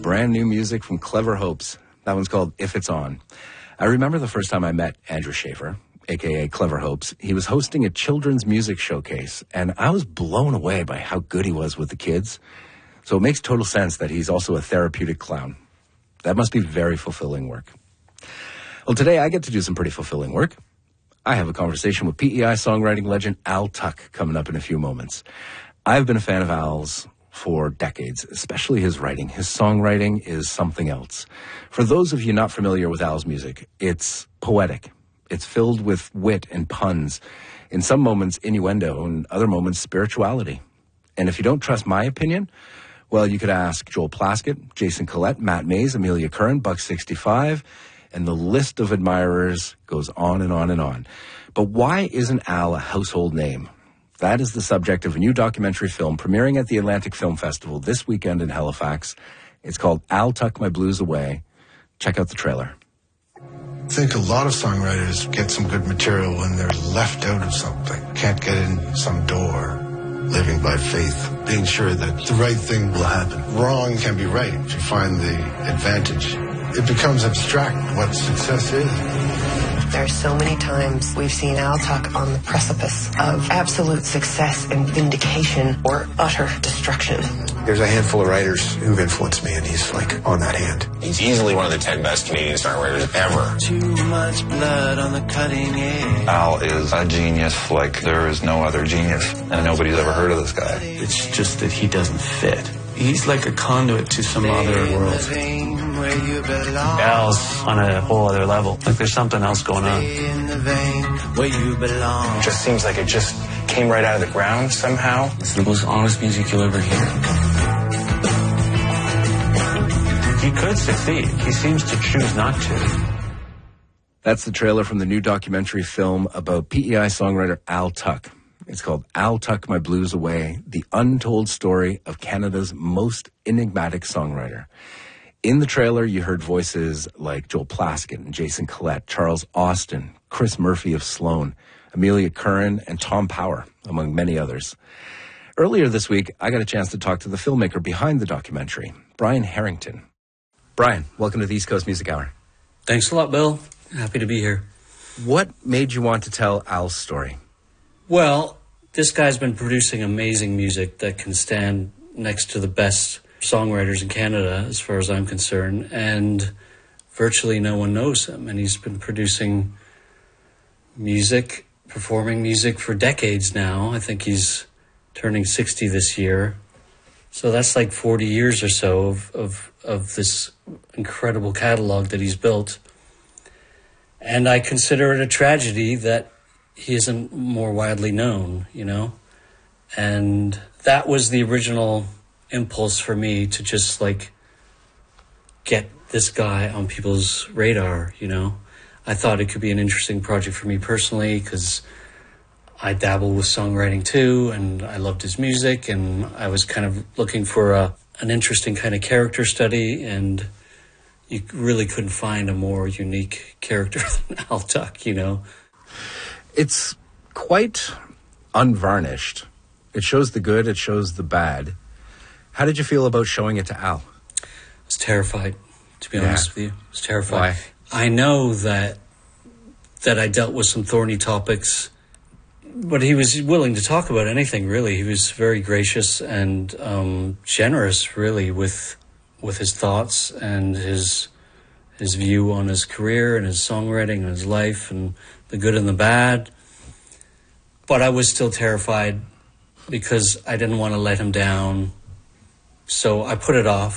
Brand new music from Clever Hopes. That one's called If It's On. I remember the first time I met Andrew Schaefer, a.k.a. Clever Hopes. He was hosting a children's music showcase, and I was blown away by how good he was with the kids. So it makes total sense that he's also a therapeutic clown. That must be very fulfilling work. Well, today I get to do some pretty fulfilling work. I have a conversation with PEI songwriting legend Al Tuck coming up in a few moments. I've been a fan of Al's for decades, especially his writing. His songwriting is something else. For those of you not familiar with Al's music, it's poetic. It's filled with wit and puns. In some moments, innuendo, and other moments, spirituality. And if you don't trust my opinion, well, you could ask Joel Plaskett, Jason Collette, Matt Mays, Amelia Curran, Buck 65, and the list of admirers goes on and on and on. But why isn't Al a household name? That is the subject of a new documentary film premiering at the Atlantic Film Festival this weekend in Halifax. It's called I'll Tuck My Blues Away. Check out the trailer. I think a lot of songwriters get some good material when they're left out of something. Can't get in some door. Living by faith, being sure that the right thing will happen. Wrong can be right if you find the advantage. It becomes abstract what success is. There are so many times we've seen Al Tuck on the precipice of absolute success and vindication or utter destruction. There's a handful of writers who've influenced me, and he's like on that hand. He's easily one of the 10 best Canadian songwriters ever. Too much blood on the cutting edge. Al is a genius like there is no other genius, and nobody's ever heard of this guy. It's just that he doesn't fit. He's like a conduit to some other world. Al's on a whole other level. Like there's something else going on. It just seems like it just came right out of the ground somehow. It's the most honest music you'll ever hear. He could succeed. He seems to choose not to. That's the trailer from the new documentary film about PEI songwriter Al Tuck. It's called I'll Tuck My Blues Away, the untold story of Canada's most enigmatic songwriter. In the trailer, you heard voices like Joel Plaskett and Jason Collette, Charles Austin, Chris Murphy of Sloan, Amelia Curran, and Tom Power, among many others. Earlier this week, I got a chance to talk to the filmmaker behind the documentary, Brian Harrington. Brian, welcome to the East Coast Music Hour. Thanks a lot, Bill. Happy to be here. What made you want to tell Al's story? Well, this guy's been producing amazing music that can stand next to the best songwriters in Canada, as far as I'm concerned, and virtually no one knows him. And he's been producing music, performing music for decades now. I think he's turning 60 this year. So that's like 40 years or so of this incredible catalog that he's built. And I consider it a tragedy that he isn't more widely known, you know? And that was the original impulse for me to just like get this guy on people's radar, you know? I thought it could be an interesting project for me personally because I dabble with songwriting too, and I loved his music, and I was kind of looking for an interesting kind of character study, and you really couldn't find a more unique character than Al Tuck, you know? It's quite unvarnished. It shows the good, it shows the bad. How did you feel about showing it to Al? I was terrified, to be honest with you. I was terrified. Why? I know that I dealt with some thorny topics, but he was willing to talk about anything, really. He was very gracious and generous, really, with his thoughts and his view on his career and his songwriting and his life and the good and the bad. But I was still terrified because I didn't want to let him down. So I put it off.